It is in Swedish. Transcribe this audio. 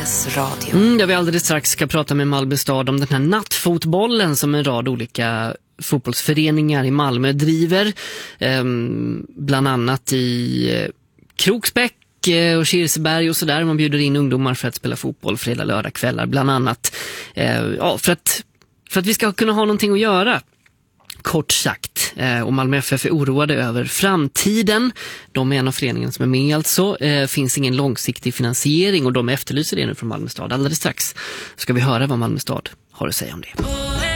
Sveriges Radio. Där vi alldeles strax ska prata med Malmö stad om den här nattfotbollen som en rad olika fotbollsföreningar i Malmö driver. Bland annat i Kroksbäck och Kirseberg och sådär. Man bjuder in ungdomar för att spela fotboll fredag, lördag kvällar bland annat. För att vi ska kunna ha någonting att göra. Kort sagt. Och Malmö FF är oroade över framtiden. De är en av föreningarna som är med alltså. Finns ingen långsiktig finansiering och de efterlyser det nu från Malmö stad. Alldeles strax ska vi höra vad Malmö stad har att säga om det.